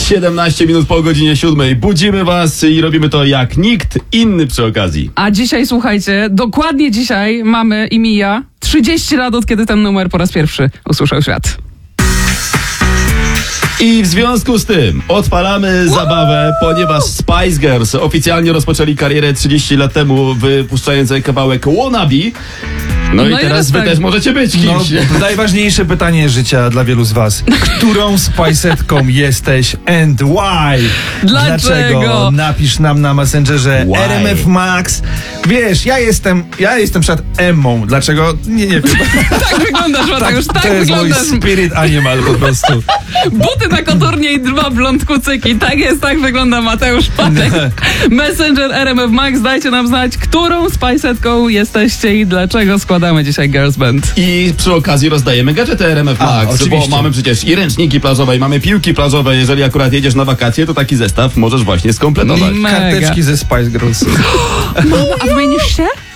17 minut po godzinie 7. Budzimy was i robimy to jak nikt inny przy okazji. A dzisiaj, słuchajcie, dokładnie dzisiaj mamy i mija 30 lat, od kiedy ten numer po raz pierwszy usłyszał świat. I w związku z tym odpalamy zabawę, ponieważ Spice Girls oficjalnie rozpoczęli karierę 30 lat temu, wypuszczając kawałek Wannabe. No i teraz wy też możecie być kimś. Najważniejsze pytanie życia dla wielu z was. Którą spajsetką jesteś and why? Dlaczego? Napisz nam na Messengerze Why? RMF Max. Wiesz, ja jestem przed Emmą. Dlaczego? Nie wiem. Tak wyglądasz, Mateusz, tak To jest mój wyglądasz. spirit animal po prostu. Buty na koturnie i 2 blond kucyki. Tak jest, tak wygląda Mateusz Patek. Messenger RMF Max, dajcie nam znać, którą spajsetką jesteście i dlaczego składamy dzisiaj Girls Band. I przy okazji rozdajemy gadżety RMF Max, bo oczywiście. mamy przecież i ręczniki plażowe, i mamy piłki plażowe. Jeżeli akurat jedziesz na wakacje, to taki zestaw możesz właśnie skompletować. Mega. Karteczki ze Spice Girls. Mama, a wymienisz się?